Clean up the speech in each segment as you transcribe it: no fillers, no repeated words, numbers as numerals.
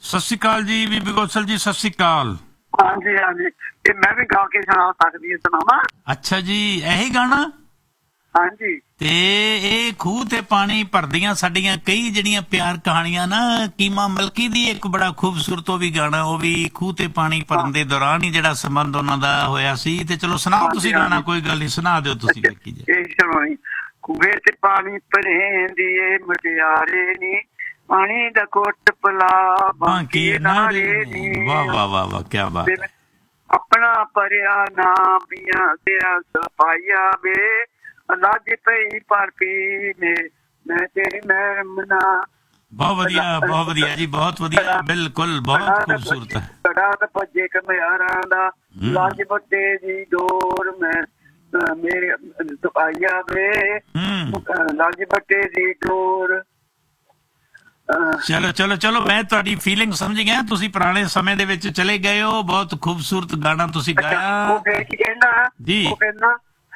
ਸਤਿ ਸ਼੍ਰੀ ਅਕਾਲ ਜੀ ਬੀਬੀ ਗੋਸਲ ਜੀ, ਸਤਿ ਸ਼੍ਰੀ ਅਕਾਲ। ਹਾਂਜੀ ਹਾਂਜੀ, ਇਹ ਮੈਂ ਵੀ ਗਾ ਕੇ ਸੁਣਾ ਸਕਦੀ ਹਾਂ, ਸੁਣਾਵਾਂ? ਅੱਛਾ ਜੀ, ਇਹੀ ਗਾਣਾ? ਹਾਂਜੀ। ਤੇ ਇਹ ਖੂਹ ਤੇ ਪਾਣੀ ਭਰਦੀਆਂ ਸਾਡੀਆਂ ਕਈ ਜਿਹੜੀਆਂ ਪਿਆਰ ਕਹਾਣੀਆਂ ਨਾ, ਕੀਮਾ ਮਲਕੀ ਦੀ ਇੱਕ ਬੜਾ ਖੂਬਸੂਰਤ ਉਹ ਵੀ ਗਾਣਾ, ਉਹ ਵੀ ਖੂਹ ਤੇ ਪਾਣੀ ਭਰਨ ਦੇ ਦੌਰਾਨ ਹੀ ਜਿਹੜਾ ਸੰਬੰਧ ਉਹਨਾਂ ਦਾ ਹੋਇਆ ਸੀ। ਤੇ ਚਲੋ ਸੁਣਾਓ ਤੁਸੀਂ ਗਾਣਾ, ਕੋਈ ਗੱਲ ਨਹੀਂ, ਸੁਣਾ ਦਿਓ ਤੁਸੀਂ। ਇਹ ਸੁਣਾਈ। ਖੂਹੇ ਤੇ ਪਾਣੀ ਭਰੇ ਦੀ ਮਟਿਆਰੇ ਨੀ, ਪਾਣੀ ਦਾ ਘੁੱਟ ਪਿਲਾ ਬਾਕੀ ਨਾਰੇ ਨੀ। ਵਾਹ ਵਾਹ ਵਾਹ ਵਾਹ, ਕੀ ਬਾਤ। ਆਪਣਾ ਭਰਿਆ ਨਾ ਪੀਆਂ ਤੇਰਾ ਸਫਾਈਆ ਵੇ, ਲੱਜ ਪਈ ਪਰ ਪੀ ਨੇ ਮੈਂ ਤੇਰੀ ਮਹਿਰਮਨਾ। ਬਹੁਤ ਵਧੀਆ, ਬਹੁਤ ਵਧੀਆ ਜੀ, ਬਹੁਤ ਵਧੀਆ, ਬਿਲਕੁਲ ਬਹੁਤ ਖੂਬਸੂਰਤ ਹੈ। ਕੜਾ ਤਾਂ ਭੱਜੇ ਕਮਿਆਰਾਂ ਦਾ, ਲੱਜ ਵੱਡੇ ਦੀ ਡੋਰ ਮੈਂ ਮੇਰੇ ਸਫਾਈਆ ਵੇ, ਲੱਜ ਵੱਡੇ ਦੀ ਡੋਰ। ਚਲੋ ਚਲੋ ਚਲੋ, ਮੈਂ ਤੁਹਾਡੀ ਫੀਲਿੰਗ ਸਮਝ ਗਿਆ। ਤੁਸੀਂ ਪੁਰਾਣੇ ਸਮੇਂ ਦੇ ਵਿੱਚ ਚਲੇ ਗਏ ਹੋ। ਬਹੁਤ ਖੂਬਸੂਰਤ ਗਾਣਾ ਤੁਸੀਂ ਗਾਇਆ। ਉਹ ਕਹਿੰਦਾ ਜੀ, ਉਹ ਕਹਿੰਦਾ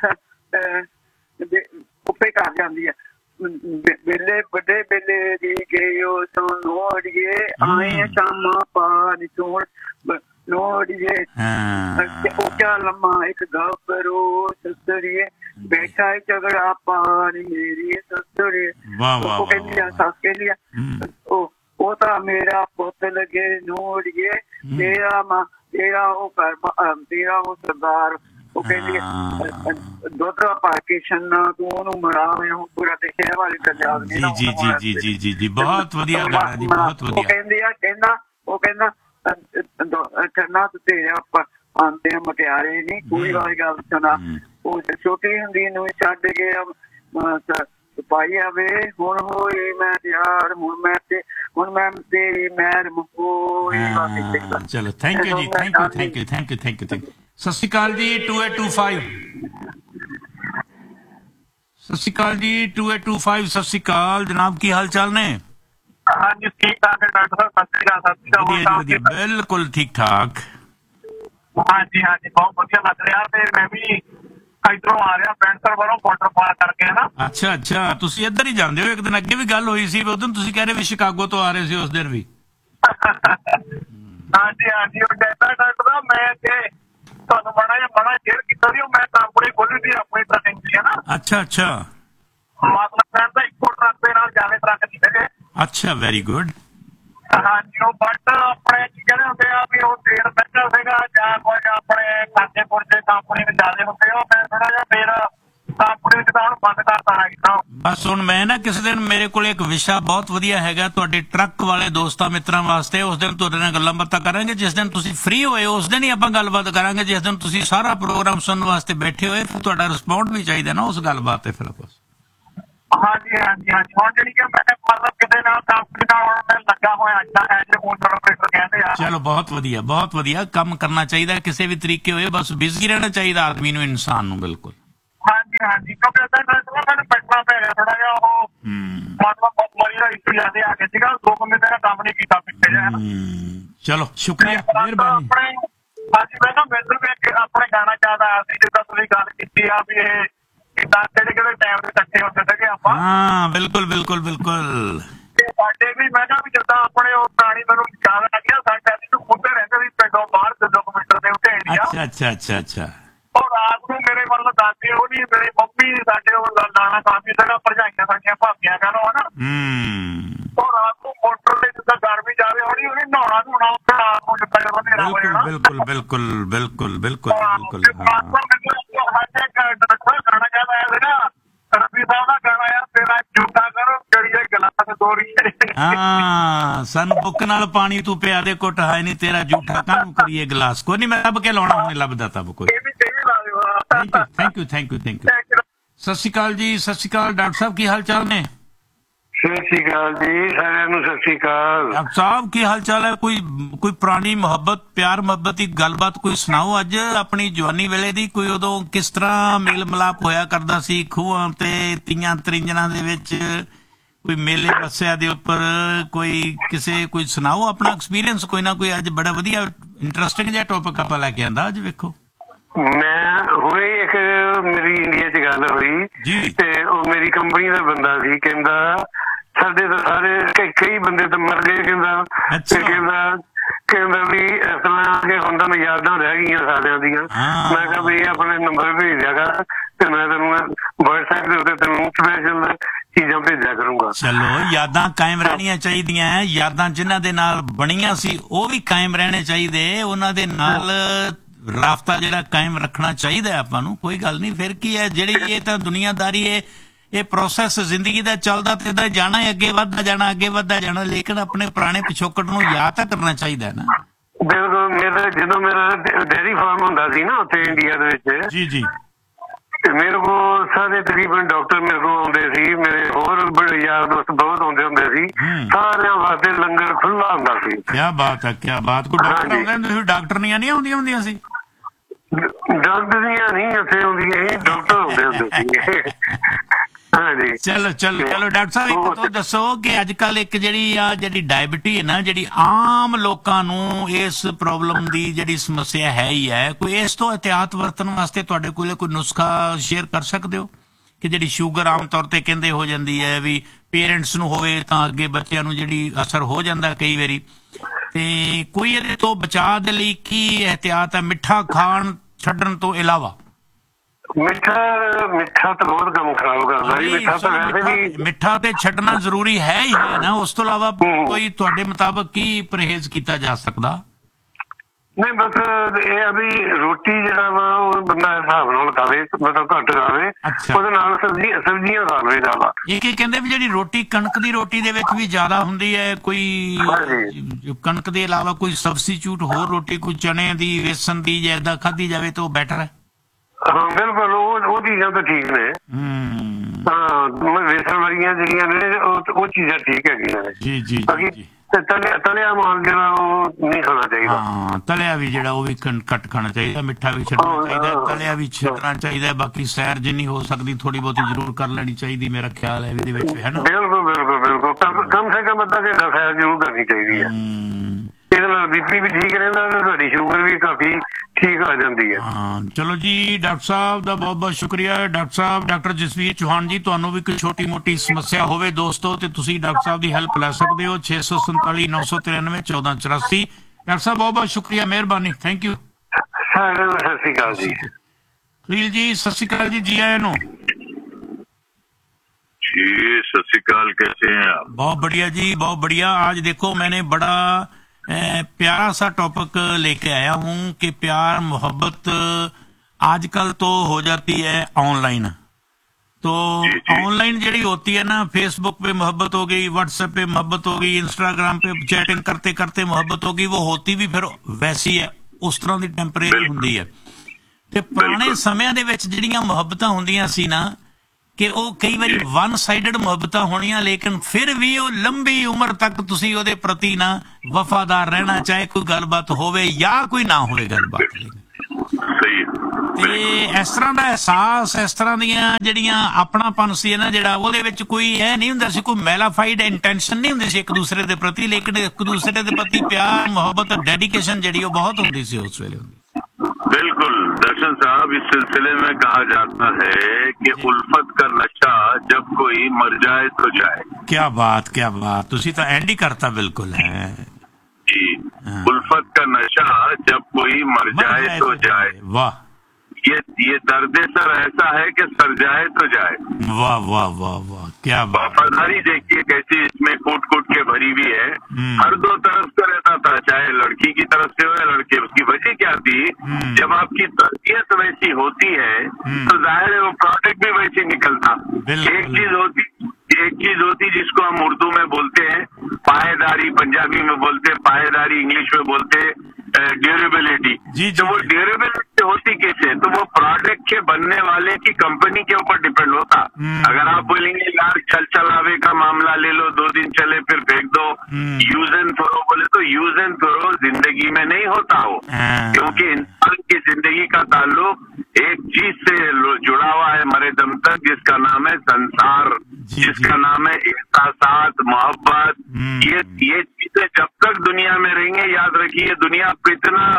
ਉੱਪੇ ਕਰ ਜਾਂਦੀ ਹੈ, ਵੇਲੇ ਵੱਡੇ ਵੇਲੇ ਦੀ ਗਏ ਉਹ ਤੋਂ ਲੋੜੀਏ, ਆਏ ਸ਼ਾਮਾਂ ਪਾਰ ਚੋਣ ਲੋੜੀਏ, ਉੱਚਾ ਲੰਮਾ ਇੱਕ ਗੱਭਰੂ ਸੱਸੜੀਏ, ਬੈਠਾ ਝਗੜਾ ਪਾਣੀ ਮੇਰੀ ਸੱਸੜੀਏ। ਉਹ ਕਹਿੰਦੀ ਆ ਸੱਸ ਕਹਿੰਦੀ ਆ, ਉਹ ਤਾਂ ਮੇਰਾ ਪੁੱਤ ਲੱਗੇ ਨੋੜੀਏ, ਤੇਰਾ ਉਹ ਘਰ ਤੇਰਾ ਉਹ ਸਰਦਾਰ। ਉਹ ਕਹਿੰਦੀ ਦੁੱਧ ਪਾ ਕੇ ਛੰਨਾ ਤੂੰ ਉਹਨੂੰ ਮਰਾਵੇਂ, ਹੁਣ ਪੂਰਾ ਤੇ ਸ਼ਹਿਰ ਵਾਲੀ ਪੰਜਾਬ ਜੀ ਜੀ ਜੀ ਜੀ ਜੀ ਜੀ ਜੀ, ਬਹੁਤ ਵਧੀਆ ਗਾਣਾ ਜੀ, ਬਹੁਤ ਵਧੀਆ। ਉਹ ਕਹਿੰਦੀ ਆ, ਉਹ ਕਹਿੰਦਾ ਛੰਨਾ ਤੇਰੇ ਆਉਂਦੇ ਮਟਿਆਰੇ ਨੀ, ਕੋਈ ਵਾਲੀ ਗੱਲ ਸੁਣਾ। ਉਹ ਛੋਟੀ ਹੁੰਦੀ ਨੂੰ ਛੱਡ ਕੇ ਸਿਪਾਹੀ ਆਵੇ, ਹੁਣ ਹੋਈ ਮੈਂ ਤਿਆਰ, ਹੁਣ ਮੈਂ ਤੇਰੀ ਮਹਿਰ ਹੋਈ। ਚਲੋ, ਥੈਂਕ ਯੂ ਜੀ, thank you thank you thank you thank you thank you. ਸਤਿ ਸ਼੍ਰੀ ਅਕਾਲ ਜੀ 2825। ਸਤਿ ਸ਼੍ਰੀ ਅਕਾਲ ਜੀ 2825। ਸਤਿ ਸ਼੍ਰੀ ਅਕਾਲ ਜਨਾਬ, ਕੀ ਹਾਲ ਚਾਲ ਨੇ? ਹਾਂਜੀ ਠੀਕ ਠਾਕ ਹੈ ਡਾਕਟਰ ਸਾਹਿਬ, ਸਤਿ ਸ਼੍ਰੀ ਅਕਾਲ। ਵਧੀਆ ਜੀ, ਵਧੀਆ, ਬਿਲਕੁਲ ਠੀਕ ਠਾਕ। ਹਾਂਜੀ ਹਾਂਜੀ, ਬਹੁਤ ਵਧੀਆ ਲੱਗ ਰਿਹਾ। ਤੇ ਮੈਂ ਵੀ ਇੱਧਰੋਂ ਆ ਰਿਹਾ ਪੈਂਟਰ ਵੱਲੋਂ, ਬਾਰਡਰ ਪਾਰ ਕਰਕੇ ਨਾ। ਅੱਛਾ ਅੱਛਾ, ਤੁਸੀਂ ਇੱਧਰ ਹੀ ਜਾਂਦੇ ਹੋ। ਇੱਕ ਦਿਨ ਅੱਗੇ ਵੀ ਗੱਲ ਹੋਈ ਸੀ, ਉਸ ਦਿਨ ਤੁਸੀਂ ਕਹਿ ਰਹੇ ਵੀ ਸ਼ਿਕਾਗੋ ਤੋਂ ਆ ਰਹੇ ਸੀ ਉਸ ਦਿਨ ਵੀ। ਹਾਂਜੀ ਹਾਂਜੀ, ਉਹ ਡਾਕਟਰ ਸਾਹਿਬ ਮੈਂ ਅੱਗੇ ਤੁਹਾਨੂੰ ਬੜਾ ਸ਼ੇਅਰ ਕੀਤਾ ਸੀ, ਮੈਂ ਕੰਪਨੀ ਖੋਲੀ ਸੀ ਆਪਣੀ ਟਰੱਕਿੰਗ ਦੀ, ਹੈ ਨਾ। ਅੱਛਾ ਅੱਛਾ, ਮਤਲਬ ਕਹਿੰਦਾ ਇੱਕੋ ਟਰੱਕ ਦੇ ਨਾਲ ਜਿਆਦਾ ਟਰੱਕ ਨਹੀਂ ਹੈਗੇ। ਅੱਛਾ, ਵੈਰੀ ਗੁੱਡ। ਹਾਂਜੀ, ਉਹ ਬਟ ਆਪਣੇ ਕੀ ਕਹਿੰਦੇ ਹੁੰਦੇ ਆ ਵੀ ਉਹ ਤੇਲ ਮਹਿੰਗਾ ਸੀਗਾ ਜਾਂ ਕੁਝ ਆਪਣੇ ਖਾਤੇ ਪੁਰਜੇ ਕੰਪਨੀ ਦੇ ਜ਼ਿਆਦਾ ਹੁੰਦੇ, ਉਹ ਮੈਂ ਥੋੜਾ ਜਿਹਾ ਫਿਰ ਕੰਪਨੀ ਵਿੱਚ ਤਾਂ ਹੁਣ ਬੰਦ ਕਰਤਾ ਕੀਤਾ। ਬਸ ਹੁਣ ਮੈਂ ਨਾ ਕਿਸੇ ਦਿਨ, ਮੇਰੇ ਕੋਲ ਇੱਕ ਵਿਸ਼ਾ ਬਹੁਤ ਵਧੀਆ ਹੈਗਾ ਤੁਹਾਡੇ ਟਰੱਕ ਵਾਲੇ ਦੋਸਤਾਂ ਮਿੱਤਰਾਂ ਵਾਸਤੇ। ਉਸ ਦਿਨ ਤੁਹਾਡੇ ਨਾਲ ਗੱਲਾਂ ਬਾਤਾਂ ਕਰਾਂਗੇ। ਜਿਸ ਦਿਨ ਤੁਸੀਂ ਫ੍ਰੀ ਹੋਏ ਉਸ ਦਿਨ ਹੀ ਆਪਾਂ ਗੱਲਬਾਤ ਕਰਾਂਗੇ। ਜਿਸ ਦਿਨ ਤੁਸੀਂ ਸਾਰਾ ਪ੍ਰੋਗਰਾਮ ਸੁਣਨ ਵਾਸਤੇ ਬੈਠੇ ਹੋਏ, ਫਿਰ ਤੁਹਾਡਾ ਰਿਸਪੌਂਡ ਵੀ ਚਾਹੀਦਾ ਨਾ ਉਸ ਗੱਲਬਾਤ ਤੇ। ਫਿਰ ਆਪਾਂ ਹਾਂਜੀ ਹਾਂਜੀ ਹਾਂਜੀ, ਹੁਣ ਜਿਹੜੀ ਕਿ ਮੈਂ ਮਤਲਬ ਕਿਤੇ ਨਾਲ ਕੰਪਨੀ ਨਾਲ ਮੈਂ ਲੱਗਾ ਹੋਇਆ ਐਜ ਓਨਰ ਆਪਰੇਟਰ ਕਹਿੰਦੇ ਆ। ਚਲੋ, ਬਹੁਤ ਵਧੀਆ, ਬਹੁਤ ਵਧੀਆ। ਕੰਮ ਕਰਨਾ ਚਾਹੀਦਾ ਕਿਸੇ ਵੀ ਤਰੀਕੇ ਹੋਏ, ਬਸ ਬਿਜ਼ੀ ਰਹਿਣਾ ਚਾਹੀਦਾ ਆਦਮੀ ਨੂੰ, ਇਨਸਾਨ ਨੂੰ। ਬਿਲਕੁਲ। ਹਾਂਜੀ ਹਾਂਜੀ, ਕਿਉਂਕਿ ਮੈਨੂੰ ਬੈਠਣਾ ਪੈ ਗਿਆ ਥੋੜਾ ਜਿਹਾ, ਉਹ ਮਤਲਬ ਮਰੀ ਦਾ ਇਸ਼ੂ ਜ਼ਿਆਦਾ ਆ ਗਿਆ ਸੀਗਾ, 2 ਮਹੀਨੇ ਦਾ ਕੰਮ ਨਹੀਂ ਕੀਤਾ ਪਿੱਛੇ ਜਿਹਾ। ਚਲੋ, ਸ਼ੁਕਰੀਆ, ਮਿਹਰਬਾਨੀ। ਹਾਂਜੀ, ਮੈਂ ਨਾ ਮੈਨੂੰ ਵੀ ਆਪਣੇ ਗਾਣਾ ਯਾਦ ਆਇਆ ਸੀ, ਜਿੱਦਾਂ ਤੁਸੀਂ ਗੱਲ ਕੀਤੀ ਆ ਵੀ ਇਹ ਕਿੱਦਾਂ ਕਿਹੜੇ ਟਾਈਮ ਦੇ ਇਕੱਠੇ ਹੁੰਦੇ ਸੀਗੇ ਆਪਾਂ। ਹਾਂ, ਬਿਲਕੁਲ ਬਿਲਕੁਲ ਬਿਲਕੁਲ। ਤੇ ਸਾਡੇ ਵੀ ਮੈਂ ਕਿਹਾ ਵੀ ਜਿੱਦਾਂ ਆਪਣੇ ਉਹ ਪੁਰਾਣੀ ਮੈਨੂੰ ਯਾਦ ਆ ਗਿਆ, ਸਾਡੇ ਅਸੀਂ ਖੁੱਦੇ ਰਹਿੰਦੇ ਸੀ ਪਿੰਡੋਂ ਬਾਹਰ 2 ਕਿਲੋਮੀਟਰ ਦੇ ਉੱਤੇ ਏਰੀਆ। ਅੱਛਾ ਅੱਛਾ ਅੱਛਾ ਅੱਛਾ। ਉਹ ਰਾਤ ਨੂੰ ਮੇਰੇ ਮਤਲਬ ਦਾਦੇ ਉਹਦੀ ਮੇਰੀ ਮੰਮੀ ਸਾਡੇ ਉਹ ਲਾਣਾ ਕਾਫੀ ਸੀਗਾ, ਭਰਜਾਈਆਂ ਸਾਡੀਆਂ ਭਾਬੀਆਂ ਕਹਿ ਲਓ, ਹਨਾ। ਉਹ ਰਾਤ ਨੂੰ ਮੋਟਰ ਤੇ ਜਿੱਦਾਂ ਗਰਮੀ ਜਾਵੇ ਹੋਣੀ, ਉਹਨੇ ਨਹਾਉਣਾ ਧੋਣਾ ਉੱਥੇ ਰਾਤ ਨੂੰ ਜਿੱਦਾਂ ਜਦੋਂ ਹਨੇਰਾ ਹੋ ਜਾਣਾ। ਬਿਲਕੁਲ ਬਿਲਕੁਲ ਬਿਲਕੁਲ ਬਿਲਕੁਲ ਬਿਲਕੁਲ। ਗਾਣਾ ਯਾਦ ਆਇਆ ਸੀਗਾ, ਰਵੀ ਸਾਹਿਬ ਦਾ ਗਾਣਾ ਆ, ਤੇਰਾ ਝੂਠਾ ਕਰੋ ਜਿਹੜੀ ਗਲਾਸ ਦੋਰੀ। ਹਾਂ, ਸਾਨੂੰ ਬੁੱਕ ਨਾਲ ਪਾਣੀ ਤੂੰ ਪਿਆ ਦੇ ਘੁੱਟ, ਹਾਏ ਨੀ ਤੇਰਾ ਝੂਠਾ ਕਾਹਨੂੰ ਕਰੀਏ ਗਲਾਸ। ਕੋਈ ਨੀ, ਮੈਂ ਲੱਭ ਕੇ ਲਾਉਣਾ, ਹੁਣੇ ਲੱਭਦਾ ਤਾਂ ਕੋਈ। Thank you thank you thank you thank you. ਸਤਿ ਸ਼੍ਰੀ ਅਕਾਲ ਜੀ, ਸਤਿ ਸ਼੍ਰੀ ਅਕਾਲ ਡਾਕਟਰ ਸਾਹਿਬ, ਕੀ ਹਾਲ ਚਾਲ ਨੇ? ਸਤਿ ਸ਼੍ਰੀ ਅਕਾਲ ਜੀ, ਸਾਰਿਆਂ ਨੂੰ ਸਤਿ ਸ਼੍ਰੀ ਅਕਾਲ। ਡਾਕਟਰ ਸਾਹਿਬ ਕੀ ਹਾਲ ਚਾਲ ਹੈ? ਕੋਈ ਪੁਰਾਣੀ ਮੁਹੱਬਤ, ਪਿਆਰ ਮੁਹੱਬਤ ਦੀ ਗੱਲਬਾਤ ਕੋਈ ਸੁਣਾਓ ਅੱਜ, ਆਪਣੀ ਜਵਾਨੀ ਵੇਲੇ ਦੀ। ਕੋਈ ਉਦੋਂ ਕਿਸ ਤਰ੍ਹਾਂ ਮੇਲ ਮਿਲਾਪ ਹੋਇਆ ਕਰਦਾ ਸੀ ਖੂਹਾਂ ਤੇ, ਤੀਆਂ ਤਰਿੰਜਣਾਂ ਦੇ ਵਿੱਚ, ਕੋਈ ਮੇਲੇ ਬੱਸਿਆਂ ਦੇ ਉੱਪਰ, ਕੋਈ ਸੁਣਾਓ ਆਪਣਾ ਐਕਸਪੀਰੀਅੰਸ ਕੋਈ ਨਾ ਕੋਈ। ਅੱਜ ਬੜਾ ਵਧੀਆ ਇੰਟਰਸਟਿੰਗ ਜਿਹਾ ਟੌਪਿਕ ਆਪਾਂ ਲੈ ਕੇ ਆਂਦਾ ਅੱਜ। ਵੇਖੋ, ਮੈਂ ਹੁਣੇ ਇੱਕ ਮੇਰੀ ਇੰਡੀਆ 'ਚ ਗੱਲ ਹੋਈ ਤੇ ਉਹ ਮੇਰੀ ਕੰਪਨੀ ਦਾ ਬੰਦਾ ਸੀ, ਕਹਿੰਦਾ ਸਾਡੇ ਤਾਂ ਸਾਰੇ ਕਈ ਬੰਦੇ ਤਾਂ ਮਰ ਗਏ। ਕਹਿੰਦਾ ਵੀ ਇਸ ਤਰ੍ਹਾਂ ਕਿ ਹੁਣ ਤਾਂ ਯਾਦਾਂ ਰਹਿ ਗਈਆਂ ਸਾਰਿਆਂ ਦੀਆਂ। ਮੈਂ ਕਿਹਾ ਵੀ ਆਪਣੇ ਨੰਬਰ ਭੇਜ ਦਿਆ ਕਰ ਤੇ ਮੈਂ ਤੈਨੂੰ WhatsApp ਦੇ ਉੱਤੇ ਤੈਨੂੰ ਸਪੈਸ਼ਲ ਚੀਜ਼ਾਂ ਭੇਜਿਆ ਕਰੂੰਗਾ। ਚਲੋ, ਯਾਦਾਂ ਕਾਇਮ ਰਹਿਣੀਆਂ ਚਾਹੀਦੀਆਂ। ਯਾਦਾਂ ਜਿਨ੍ਹਾਂ ਦੇ ਨਾਲ ਬਣੀਆਂ ਸੀ ਉਹ ਵੀ ਕਾਇਮ ਰਹਿਣੇ ਚਾਹੀਦੇ। ਉਹਨਾਂ ਦੇ ਨਾਲ ਰਾਬਤਾ ਜਿਹੜਾ ਕਾਇਮ ਰੱਖਣਾ ਚਾਹੀਦਾ ਆਪਾਂ ਨੂੰ। ਕੋਈ ਗੱਲ ਨਹੀਂ, ਫਿਰ ਕੀ ਹੈ, ਜਿਹੜੀ ਇਹ ਤਾਂ ਦੁਨੀਆਦਾਰੀ ਹੈ, ਇਹ ਪ੍ਰੋਸੈਸ ਜ਼ਿੰਦਗੀ ਦਾ ਚੱਲਦਾ ਤੇ ਇੱਦਾਂ ਜਾਣਾ ਹੈ, ਅੱਗੇ ਵੱਧਦਾ ਜਾਣਾ। ਲੇਕਿਨ ਆਪਣੇ ਪੁਰਾਣੇ ਪਿਛੋਕੜ ਨੂੰ ਯਾਦ ਤਾਂ ਕਰਨਾ ਚਾਹੀਦਾ ਨਾ। ਬਿਲਕੁਲ। ਜਦੋਂ ਮੇਰਾ ਡੇਅਰੀ ਫਾਰਮ ਹੁੰਦਾ ਸੀ ਨਾ ਉੱਥੇ ਇੰਡੀਆ ਦੇ ਵਿੱਚ, ਜੀ ਮੇਰੇ ਕੋਲ ਸਾਰੇ ਤਕਰੀਬਨ ਡਾਕਟਰ ਮੇਰੇ ਕੋਲ ਆਉਂਦੇ ਸੀ। ਮੇਰੇ ਹੋਰ ਬੜੇ ਯਾਰ ਦੋਸਤ ਬਹੁਤ ਆਉਂਦੇ ਹੁੰਦੇ ਸੀ। ਸਾਰਿਆਂ ਵਾਸਤੇ ਲੰਗਰ ਖੁੱਲਾ ਹੁੰਦਾ ਸੀ। ਕਿਆ ਬਾਤ ਹੈ, ਕਿਆ ਬਾਤ। ਕੋਈ ਡਾਕਟਰ ਆਉਂਦੇ ਸੀ? ਡਾਕਟਰਨੀਆਂ ਨਹੀਂ ਆਉਂਦੀਆਂ ਹੁੰਦੀਆਂ ਸੀ? ਡਾਕਟਰੀਆਂ ਨਹੀਂ ਉੱਥੇ ਆਉਂਦੀਆਂ ਸੀ, ਡਾਕਟਰ ਆਉਂਦੇ ਹੁੰਦੇ ਸੀ। ਚਲੋ ਡਾਕਟਰ ਸਾਹਿਬ, ਇੱਕ ਤੋਂ ਦੱਸੋ ਕਿ ਅੱਜ ਕੱਲ ਇੱਕ ਜਿਹੜੀ ਡਾਇਬਟੀ ਹੈ ਨਾ, ਜਿਹੜੀ ਆਮ ਲੋਕਾਂ ਨੂੰ ਇਸ ਪ੍ਰੋਬਲਮ ਦੀ ਜਿਹੜੀ ਸਮੱਸਿਆ ਹੈ ਹੀ ਹੈ, ਕੋਈ ਇਸ ਤੋਂ ਇਹਤਿਆਤ ਵਰਤਣ ਵਾਸਤੇ ਤੁਹਾਡੇ ਕੋਲ ਕੋਈ ਨੁਸਖਾ ਸ਼ੇਅਰ ਕਰ ਸਕਦੇ ਹੋ? ਕਿ ਜਿਹੜੀ ਸ਼ੂਗਰ ਆਮ ਤੌਰ ਤੇ ਕਹਿੰਦੇ ਹੋ ਜਾਂਦੀ ਹੈ ਵੀ ਪੇਰੈਂਟਸ ਨੂੰ ਹੋਵੇ ਤਾਂ ਅੱਗੇ ਬੱਚਿਆਂ ਨੂੰ ਜਿਹੜੀ ਅਸਰ ਹੋ ਜਾਂਦਾ ਕਈ ਵਾਰੀ, ਤੇ ਕੋਈ ਇਹਦੇ ਤੋਂ ਬਚਾਅ ਦੇ ਲਈ ਕੀ ਇਹਤਿਆਤ ਹੈ ਮਿੱਠਾ ਖਾਣ ਛੱਡਣ ਤੋਂ ਇਲਾਵਾ? ਮਿੱਠਾ ਤਾਂ ਬਹੁਤ ਕੰਮ ਖਰਾਬ ਕਰਦਾ ਜੀ। ਮਿੱਠਾ ਤਾਂ ਵੈਸੇ ਵੀ, ਮਿੱਠਾ ਤੇ ਛੱਡਣਾ ਜ਼ਰੂਰੀ ਹੈ ਹੀ ਹੈ ਨਾ। ਉਸ ਤੋਂ ਇਲਾਵਾ ਕੋਈ ਤੁਹਾਡੇ ਮੁਤਾਬਕ ਕੀ ਪਰਹੇਜ਼ ਕੀਤਾ ਜਾ ਸਕਦਾ? ਨਹੀਂ, ਬਸ ਇਹ ਆ ਵੀ ਰੋਟੀ ਜਿਹੜਾ ਵਾ ਉਹ ਬੰਦਾ ਹਿਸਾਬ ਨਾਲ ਖਾਵੇ, ਮਤਲਬ ਘੱਟ ਖਾਵੇ। ਉਹਦੇ ਨਾਲ ਸਬਜ਼ੀਆਂ ਖਾ ਲਵੇ ਜ਼ਿਆਦਾ। ਇਹ ਕਹਿੰਦੇ ਵੀ ਜਿਹੜੀ ਰੋਟੀ ਕਣਕ ਦੀ ਰੋਟੀ ਦੇ ਵਿੱਚ ਵੀ ਜ਼ਿਆਦਾ ਹੁੰਦੀ ਹੈ, ਕੋਈ ਕਣਕ ਦੇ ਇਲਾਵਾ ਕੋਈ ਸਬਸਟੀਚਿਊਟ ਹੋਰ ਰੋਟੀ, ਕੋਈ ਚਨੇ ਦੀ, ਵੇਸਣ ਦੀ, ਜੇ ਏਦਾਂ ਖਾਧੀ ਜਾਵੇ ਤਾਂ ਉਹ ਬੈਟਰ ਹੈ? ਹਾਂ ਬਿਲਕੁਲ, ਉਹ ਚੀਜ਼ਾਂ ਤਾਂ ਠੀਕ ਨੇ। ਹਾਂ, ਵੇਸਣ ਵਾਲੀਆਂ ਜਿਹੜੀਆਂ ਨੇ ਉਹ ਚੀਜ਼ਾਂ ਠੀਕ ਹੈਗੀਆਂ ਨੇ। ਜੀ। ਤਲਿਆ ਮਾਲ ਜਿਹੜਾ ਉਹ ਨਹੀਂ ਖਾਣਾ ਚਾਹੀਦਾ। ਹਾਂ, ਤਲਿਆ ਵੀ ਜਿਹੜਾ ਉਹ ਵੀ ਘੱਟ ਖਾਣਾ ਚਾਹੀਦਾ। ਮਿੱਠਾ ਵੀ ਛੱਡਣਾ ਚਾਹੀਦਾ, ਤਲਿਆ ਵੀ ਛੱਡਣਾ ਚਾਹੀਦਾ। ਬਾਕੀ ਸੈਰ ਜਿੰਨੀ ਹੋ ਸਕਦੀ ਥੋੜੀ ਬਹੁਤੀ ਜ਼ਰੂਰ ਕਰ ਲੈਣੀ ਚਾਹੀਦੀ, ਮੇਰਾ ਖਿਆਲ ਹੈ ਇਹਦੇ ਵਿੱਚ, ਹੈ ਨਾ? ਬਿਲਕੁਲ। ਕਮ ਸੇ ਕਮ ਅੱਧਾ ਘੰਟਾ ਸੈਰ ਜ਼ਰੂਰ ਕਰਨੀ ਚਾਹੀਦੀ ਹੈ। ਇਹਦੇ ਨਾਲ BP ਵੀ ਠੀਕ ਰਹਿੰਦਾ, ਤੁਹਾਡੀ ਸ਼ੂਗਰ ਵੀ ਕਾਫੀ ਠੀਕ ਆ ਜਾਂਦੀ ਹੈ। ਹਾਂ, ਚਲੋ ਜੀ, ਡਾਕਟਰ ਸਾਹਿਬ ਦਾ ਬਹੁਤ ਬਹੁਤ ਸ਼ੁਕਰੀਆ। ਡਾਕਟਰ ਸਾਹਿਬ, ਡਾਕਟਰ ਜਸਵੀਰ ਚੌਹਾਨ ਜੀ, ਤੁਹਾਨੂੰ ਵੀ ਕੋਈ ਛੋਟੀ ਮੋਟੀ ਸਮੱਸਿਆ ਹੋਵੇ ਦੋਸਤੋ ਤੇ ਤੁਸੀਂ ਡਾਕਟਰ ਸਾਹਿਬ ਦੀ ਹੈਲਪ ਲੈ ਸਕਦੇ ਹੋ। 647 993 1484। ਡਾਕਟਰ ਸਾਹਿਬ ਬਹੁਤ ਬਹੁਤ ਸ਼ੁਕਰੀਆ, ਮਿਹਰਬਾਨੀ, ਥੈਂਕ ਯੂ। ਸਤਿ ਸ਼੍ਰੀ ਅਕਾਲ ਜੀ। ਖਲੀਲ ਜੀ, ਸਤਿ ਸ਼੍ਰੀ ਅਕਾਲ ਜੀ, ਜੀ ਆਇਆਂ ਨੂੰ। जी सत श्री अकाल, कैसे हैं आप? बहुत बढ़िया जी, बहुत बढ़िया। आज देखो मैंने बड़ा प्यारा सा टॉपिक लेके आया हूँ कि प्यार मोहब्बत आजकल तो हो जाती है ऑनलाइन। तो ऑनलाइन जड़ी होती है ना, फेसबुक पे मोहब्बत हो गई, व्हाट्सएप पे मोहब्बत हो गई, इंस्टाग्राम पे चैटिंग करते करते मोहब्बत हो गई, वो होती भी फिर वैसी है, उस तरह की टैंपरेरी हुंदी है। ते पुराने समयां दे विच जड़ियां मोहब्बतां हुंदियां सी ना कि वो कई बार वन साइडेड मुहब्बत होनिया, लेकिन फिर भी वो लंबी उम्र तक तुसी ओदे प्रति ना वफादार रहना, चाहे कोई गलबात होवे या कोई ना होवे गलबात। ते इस तरह का एहसास, इस तरह दियां जड़ियां अपनापन सी ना, जड़ा ओदे विच कोई है नहीं हुंदा सी, कोई मैलाफाइड इंटेंशन नहीं हुंदी सी एक दूसरे दे प्रति, लेकिन एक दूसरे दे प्रति प्यार मोहब्बत डेडिकेशन जड़ी बहुत हुंदी सी उस वेले। बिल्कुल दर्शन साहब, इस सिलसिले में कहा जाता है कि उल्फत का नशा जब कोई मर जाए तो जाए। क्या बात, क्या बात, तुसी तो एंड ही करता बिल्कुल है जी। उल्फत का नशा जब कोई मर जाए तो जाए। वाह, ये दर्द सर ऐसा है कि सर जाए तो जाए। वाह वाह वाह वाह, क्या बात। वफादारी देखिए कैसी इसमें कूट कूट के भरी भी है। हर दो तरफ से रहता था, चाहे लड़की की तरफ से हो या लड़के। उसकी वजह क्या थी? जब आपकी तरबियत वैसी होती है तो जाहिर है वो प्रोडक्ट भी वैसे निकलता। एक चीज होती जिसको हम उर्दू में बोलते हैं पायेदारी, पंजाबी में बोलते हैं पायेदारी, इंग्लिश में बोलते हैं ड्यूरेबिलिटी। तो वो ड्यूरेबिलिटी होती कैसे? तो वो प्रोडक्ट के बनने वाले की कंपनी के ऊपर डिपेंड होता। अगर आप बोलेंगे यार चलावे का मामला ले लो, 2 दिन चले फिर फेंक दो, यूज एंड थ्रो बोले तो यूज एंड थ्रो जिंदगी में नहीं होता हो, क्योंकि इंसान की जिंदगी का ताल्लुक एक चीज से जुड़ा हुआ है मरे दम तक, जिसका नाम है संसार, जिसका नाम है एहसासात, मोहब्बत। ये चीजें जब तक दुनिया में रहेंगे, याद रखिए दुनिया कितना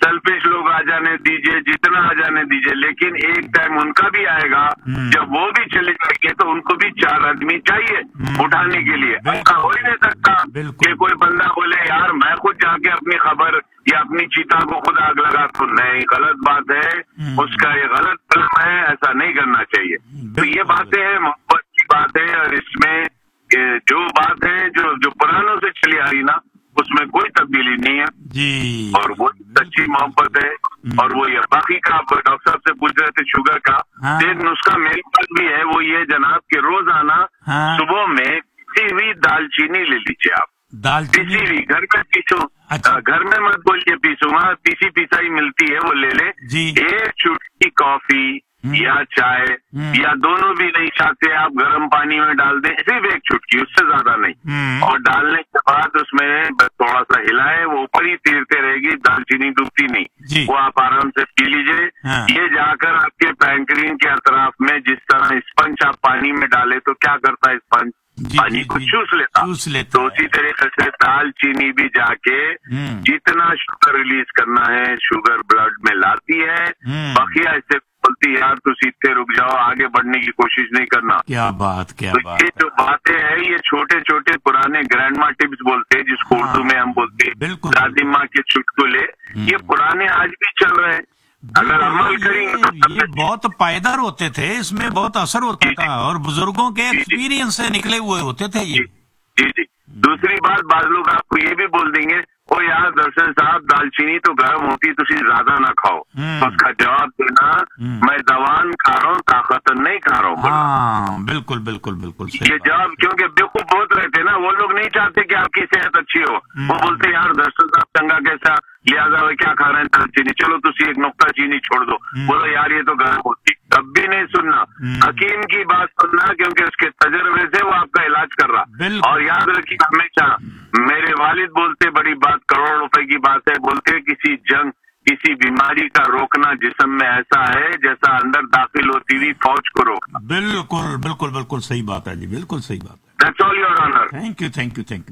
सेल्फिश लोग आ जाने दीजिए, जितना आ जाने दीजिए, लेकिन एक टाइम उनका भी आएगा जब वो भी चले जाएंगे तो उनको भी 4 आदमी चाहिए उठाने के लिए। ऐसा हो ही नहीं सकता कि कोई बंदा बोले यार मैं खुद जाके अपनी खबर या अपनी चीता को खुद आग लगा, तो नहीं, गलत बात है, उसका ये गलत कदम है, ऐसा नहीं करना चाहिए। तो ये बातें हैं, मोहब्बत की बात है, और इसमें जो बात है जो पुरानों से चली आ रही ना, उसमें कोई तब्दीली नहीं है जी, और वो सच्ची मोहब्बत है। और वो ये बाकी का आप डॉक्टर साहब से पूछ रहे थे शुगर का, एक नुस्खा मेरे पास भी है, वो ये जनाब कि रोजाना सुबह में किसी भी दालचीनी ले लीजिए आप, किसी भी घर में पीसो, घर में मत बोलिए पीसूंगा, पीसी पिसाई मिलती है वो ले ले। एक चुटकी कॉफी या चाय या दोनों भी नहीं चाहते आप, गर्म पानी में डाल दें, सिर्फ एक चुटकी, उससे ज्यादा नहीं, और डालने के बाद उसमें थोड़ा सा हिलाए, वो ऊपर ही तैरते रहेगी, दालचीनी डूबती नहीं, वो आप आराम से पी लीजिए। ये जाकर आपके पैंक्रीन के अतराफ में, जिस तरह स्पंज आप पानी में डाले तो क्या करता है स्पंज, पानी को चूस लेता, तो उसी तरीके से दालचीनी भी जाके जितना शुगर रिलीज करना है, शुगर ब्लड में लाती है, बाकी ऐसे बोलती है यार तुम सीधे रुक जाओ, आगे बढ़ने की कोशिश नहीं करना। क्या बात, क्या तो बात। ये जो बातें हैं, ये छोटे छोटे पुराने ग्रैंड माँ टिप्स बोलते हैं, जिसको उर्दू में हम बोलते हैं दादी माँ के चुटकुले, ये पुराने आज भी चल रहे हैं। अगर अमल करेंगे तो ये बहुत पायदार होते थे, इसमें बहुत असर होता था, और बुजुर्गों के एक्सपीरियंस से निकले हुए होते थे ये। जी। दूसरी बात, बाद लोग आपको ये भी बोल देंगे ओ यार दर्शन साहब दालचीनी तो गर्म होती, तुसी ज्यादा ना खाओ, तो उसका जवाब देना मैं दवान खा रहा हूँ, ताकत नहीं खा रहा हूँ। हाँ, बिल्कुल बिल्कुल बिल्कुल ये जवाब, क्योंकि बेवकूफ बहुत रहते ना, वो लोग नहीं चाहते कि आपकी सेहत अच्छी हो, वो बोलते यार दर्शन साहब चंगा कैसा, लिहाजा वो क्या खा रहे हैं दालचीनी, चलो तुसी एक नुक्ता चीनी छोड़ दो, बोलो यार ये तो गर्म होती, तब भी नहीं सुनना, हकीम की बात सुनना, क्योंकि उसके तजर्बे से वो आपका इलाज कर रहा। और याद रखिए हमेशा, मेरे वालिद बोलते, बड़ी बात, करोड़ रुपए की बात है, बोलते किसी जंग, किसी बीमारी का रोकना जिस्म में ऐसा है जैसा अंदर दाखिल होती हुई फौज को रोकना। बिल्कुल बिल्कुल बिल्कुल सही बात है जी, बिल्कुल सही बात है। That's all your honour. Thank you thank you thank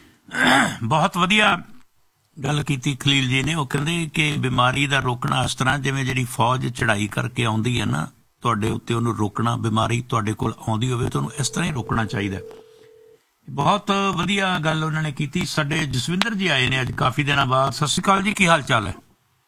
you. बहुत ਵਧੀਆ ਗੱਲ ਕੀਤੀ ਖਲੀਲ ਜੀ ਨੇ। ਉਹ ਕਹਿੰਦੇ ਕਿ ਬਿਮਾਰੀ ਦਾ ਰੋਕਣਾ ਇਸ ਤਰ੍ਹਾਂ ਜਿਵੇਂ ਜਿਹੜੀ ਫੌਜ ਚੜਾਈ ਕਰਕੇ ਆਉਂਦੀ ਹੈ ਨਾ, ਤੁਹਾਡੇ ਉੱਤੇ ਉਹਨੂੰ ਰੋਕਣਾ, ਬਿਮਾਰੀ ਤੁਹਾਡੇ ਕੋਲ ਆਉਂਦੀ ਹੋਵੇ ਤਾਂ ਉਹਨੂੰ ਇਸ ਤਰ੍ਹਾਂ ਹੀ ਰੋਕਣਾ ਚਾਹੀਦਾ। ਬਹੁਤ ਵਧੀਆ ਗੱਲ ਉਹਨਾਂ ਨੇ ਕੀਤੀ। ਸਾਡੇ ਜਸਵਿੰਦਰ ਜੀ ਆਏ ਨੇ ਅੱਜ ਕਾਫੀ ਦਿਨਾਂ ਬਾਅਦ। ਸਤਿ ਸ਼੍ਰੀ ਅਕਾਲ ਜੀ, ਕੀ ਹਾਲ ਚਾਲ ਹੈ?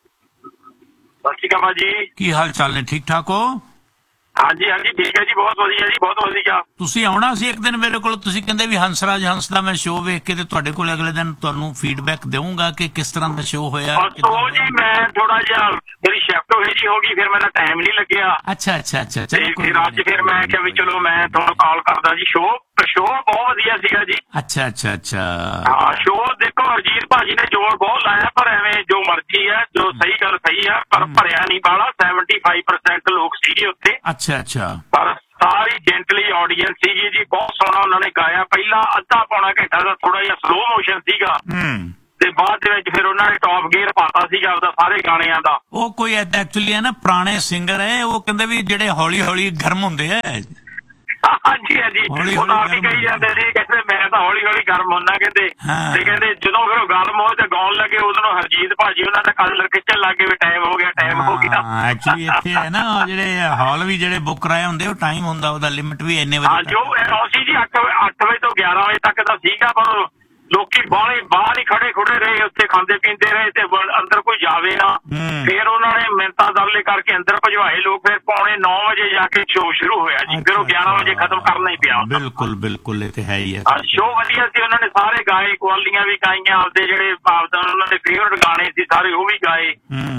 ਸਤਿ ਸ਼੍ਰੀ ਅਕਾਲ ਜੀ, ਕੀ ਹਾਲ ਚਾਲ ਨੇ? ਠੀਕ ਠਾਕ ਹੋ? ਹਾਂਜੀ ਹਾਂਜੀ ਠੀਕ ਹੈ ਜੀ, ਬਹੁਤ ਵਧੀਆ ਜੀ, ਬਹੁਤ ਵਧੀਆ। ਤੁਸੀਂ ਆਉਣਾ ਸੀ ਇੱਕ ਦਿਨ ਮੇਰੇ ਕੋਲ, ਤੁਸੀਂ ਕਹਿੰਦੇ ਵੀ ਹੰਸਰਾਜ ਹੰਸ ਦਾ ਮੈਂ ਸ਼ੋਅ ਵੇਖ ਕੇ ਤੇ ਤੁਹਾਡੇ ਕੋਲ ਅਗਲੇ ਦਿਨ ਤੁਹਾਨੂੰ ਫੀਡਬੈਕ ਦੇਵਾਂਗਾ ਕਿ ਕਿਸ ਤਰ੍ਹਾਂ ਦਾ ਸ਼ੋਅ ਹੋਇਆ। ਉਹ ਜੀ ਮੈਂ ਥੋੜਾ ਜਿਹਾ ਮੇਰੀ ਸ਼ਿਫਟ ਹੋ ਗਈ, ਫਿਰ ਮੇਰਾ ਟਾਈਮ ਨਹੀਂ ਲੱਗਿਆ। ਅੱਛਾ ਅੱਛਾ ਅੱਛਾ। ਫਿਰ ਅੱਜ ਫਿਰ ਮੈਂ ਕਿਹਾ ਵੀ ਚਲੋ ਮੈਂ ਤੁਹਾਨੂੰ ਕਾਲ ਕਰਦਾ ਜੀ। ਸ਼ੋਅ ਬਹੁਤ ਵਧੀਆ ਸੀਗਾ ਜੀ। ਅੱਛਾ ਅੱਛਾ ਅੱਛਾ। ਹਾਂ, ਸ਼ੋਅ ਦੇਖੋ ਹਰਜੀਤ ਭਾਜੀ ਨੇ ਜੋਰ ਬਹੁਤ ਲਾਇਆ, ਪਰ ਐਵੇਂ ਜੋ ਮਰਜ਼ੀ ਹੈ, ਜੋ ਸਹੀ ਗੱਲ ਸਹੀ ਹੈ, ਪਰ ਭਰਿਆ ਨਹੀਂ ਬਾਲਾ। 75% ਲੋਕ ਸੀਗੇ ਉੱਥੇ। ਅੱਛਾ ਅੱਛਾ। ਪਰ ਸਾਰੀ ਜੈਂਟਲੀ ਆਡੀਅנס ਸੀਗੀ ਜੀ, ਬਹੁਤ ਸੋਹਣਾ ਉਹਨਾਂ ਨੇ ਗਾਇਆ। ਪਹਿਲਾਂ ਅੱਧਾ ਪੌਣਾ ਘੰਟਾ ਦਾ ਥੋੜਾ ਜਿਹਾ ਸਲੋ ਮੋਸ਼ਨ ਸੀਗਾ, ਤੇ ਬਾਅਦ ਦੇ ਵਿੱਚ ਫਿਰ ਉਹਨਾਂ ਨੇ ਟੌਪ ਗੇਅਰ ਪਾਤਾ ਸੀਗਾ ਆਪਦਾ ਸਾਰੇ ਗਾਣਿਆਂ ਦਾ। ਉਹ ਕੋਈ ਐਕਚੁਅਲੀ ਹੈ ਨਾ ਪੁਰਾਣੇ ਸਿੰਗਰ ਹੈ, ਉਹ ਕਹਿੰਦੇ ਵੀ ਜਿਹੜੇ ਹੌਲੀ ਹੌਲੀ ਗਰਮ ਹੁੰਦੇ ਆ। ਹਾਂਜੀ ਹਾਂਜੀ, ਉਹ ਤਾਂ ਵੀ ਕਹੀ ਜਾਂਦੇ ਸੀ, ਕਹਿੰਦੇ ਮੈਂ ਤਾਂ ਹੌਲੀ ਹੌਲੀ ਗਰਮ ਹੁੰਦਾ, ਕਹਿੰਦੇ ਤੇ ਕਹਿੰਦੇ ਜਦੋਂ ਫਿਰ ਉਹ ਗਰਮ ਹੋਏ ਤੇ ਗਾਉਣ ਲੱਗੇ, ਉਦੋਂ ਹਰਜੀਤ ਭਾਜੀ ਉਹਨਾਂ ਦਾ ਕਲਰ ਖਿੱਚਣ ਲੱਗ ਗਏ ਵੀ ਟਾਈਮ ਹੋ ਗਿਆ, ਟਾਈਮ ਹੋ ਗਿਆ। ਐਕਚੁਅਲੀ ਇੱਥੇ ਹੈ ਨਾ ਜਿਹੜੇ ਹਾਲ ਵੀ ਜਿਹੜੇ ਬੁੱਕ ਕਰਾਏ ਹੁੰਦੇ, ਉਹ ਟਾਈਮ ਹੁੰਦਾ, ਉਹਦਾ ਲਿਮਿਟ ਵੀ ਇੰਨੇ ਵਜੇ। ਹਾਂ, ਜੋ ਸੀ ਜੀ 8 ਵਜੇ ਤੋਂ 11 ਵਜੇ ਤੱਕ ਦਾ ਸੀਗਾ, ਪਰ ਲੋਕੀ ਬਾਹਰ ਹੀ ਖੜੇ ਰਹੇ ਉੱਥੇ, ਖਾਂਦੇ ਪੀਂਦੇ ਰਹੇ ਤੇ ਅੰਦਰ ਕੋਈ ਜਾਵੇ ਨਾ। ਫਿਰ ਉਹਨਾਂ ਨੇ ਮਿੰਨਤਾਂ ਤਰਲੇ ਕਰਕੇ ਅੰਦਰ ਭਜਵਾਏ ਲੋਕ। ਫਿਰ 9:45 ਵਜੇ ਜਾ ਕੇ ਸ਼ੋਅ ਸ਼ੁਰੂ ਹੋਇਆ ਜੀ, ਫਿਰ ਉਹ 11 ਵਜੇ ਖਤਮ ਕਰਨਾ ਹੀ ਪਿਆ। ਬਿਲਕੁਲ ਬਿਲਕੁਲ, ਇਹ ਤੇ ਹੈ ਹੀ ਹੈ। ਸ਼ੋਅ ਵਧੀਆ ਸੀ, ਉਹਨਾਂ ਨੇ ਸਾਰੇ ਗਾਏ, ਕੁਆਲੀਆਂ ਵੀ ਗਾਈਆਂ, ਆਪਦੇ ਜਿਹੜੇ ਉਹਨਾਂ ਦੇ ਫੇਵਰਟ ਗਾਣੇ ਸੀ ਸਾਰੇ ਉਹ ਵੀ ਗਾਏ,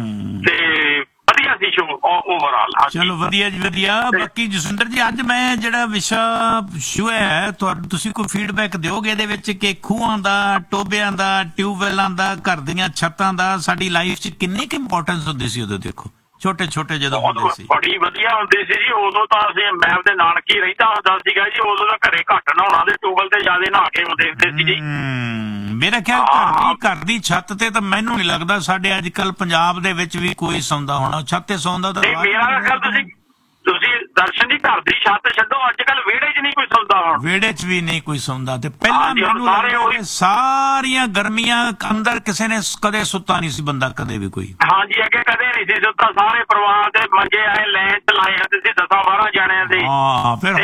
ਤੇ ਵਧੀਆ ਸੀ ਸ਼ੋਅ ਓਵਰਆਲ। ਚਲੋ ਵਧੀਆ ਜੀ, ਵਧੀਆ। ਬਾਕੀ ਜਸਵਿੰਦਰ ਜੀ, ਅੱਜ ਮੈਂ ਜਿਹੜਾ ਵਿਸ਼ਾ ਸ਼ੋਅ ਹੈ, ਤੁਸੀਂ ਕੋਈ ਫੀਡਬੈਕ ਦਿਓਗੇ ਇਹਦੇ ਵਿੱਚ ਕਿ ਖੂਹਾਂ ਦਾ, ਟੋਬਿਆਂ ਦਾ, ਟਿਊਬਵੈਲਾਂ ਦਾ, ਘਰ ਦੀਆਂ ਛੱਤਾਂ ਦਾ ਸਾਡੀ ਲਾਈਫ 'ਚ ਕਿੰਨੀ ਕੁ ਇੰਪੋਰਟੈਂਸ ਹੁੰਦੀ ਸੀ ਉਦੋਂ? ਦੇਖੋ ਛੋਟੇ ਛੋਟੇ ਜਦੋਂ ਹੁੰਦੇ ਸੀ, ਬੜੀ ਵਧੀਆ ਹੁੰਦੀ ਸੀ ਜੀ। ਉਦੋਂ ਤਾਂ ਅਸੀਂ ਮੈਂ ਆਪਦੇ ਨਾਨਕੀ ਰਹਿੰਦਾ ਹੁੰਦਾ ਸੀਗਾ ਜੀ, ਉਦੋਂ ਤਾਂ ਘਰੇ ਘੱਟ ਨਹਾਉਣਾ ਤੇ ਟਿਊਬਵੈਲ ਤੇ ਜ਼ਿਆਦਾ ਨਹਾ ਕੇ ਹੁੰਦੇ ਸੀ ਜੀ। ਮੇਰਾ ਖਿਆਲ ਘਰ ਦੀ ਛੱਤ ਤੇ ਤਾਂ ਮੈਨੂੰ ਨਹੀਂ ਲੱਗਦਾ ਸਾਡੇ ਅੱਜ ਕੱਲ ਪੰਜਾਬ ਦੇ ਵਿੱਚ ਵੀ ਕੋਈ ਸੌਂਦਾ ਹੋਣਾ, ਛੱਤ ਤੇ ਸੌਂਦਾ ਤਾਂ। ਮੇਰਾ ਖਿਆਲ ਦਰਸ਼ਨ ਦੀ ਘਰ ਦੀ ਛੱਤ ਛੱਡੋ, ਅੱਜ ਕੱਲ ਵਿਹੜੇ 'ਚ ਨਹੀਂ ਕੋਈ ਸੌਂਦਾ। ਹੁਣ ਵਿਹੜੇ 'ਚ ਵੀ ਨਹੀਂ ਕੋਈ ਸੌਂਦਾ। ਤੇ ਪਹਿਲਾਂ ਮੈਨੂੰ ਲੱਗਦਾ ਸਾਰੀਆਂ ਗਰਮੀਆਂ ਅੰਦਰ ਕਿਸੇ ਨੇ ਕਦੇ ਸੁੱਤਾ ਨਹੀਂ ਸੀ ਬੰਦਾ, ਕਦੇ ਵੀ ਕੋਈ। ਹਾਂਜੀ, ਅੱਗੇ ਕਦੇ ਨਹੀਂ ਸੀ ਸੁੱਤਾ। ਸਾਰੇ ਪਰਿਵਾਰ ਦੇ ਮੰਜੇ ਆਏ ਲਾਈਨ 'ਚ ਲਾਏ ਜਾਂਦੇ ਸੀ 10-12 ਜਣਿਆਂ ਦੇ। ਹਾਂ, ਫਿਰ